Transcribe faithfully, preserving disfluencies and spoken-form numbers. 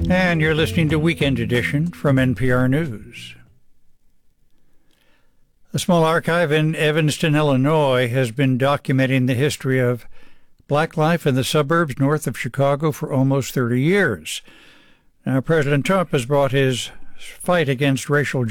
And you're listening to Weekend Edition from N P R News. A small archive in Evanston, Illinois, has been documenting the history of black life in the suburbs north of Chicago for almost thirty years. Now, President Trump has brought his fight against racial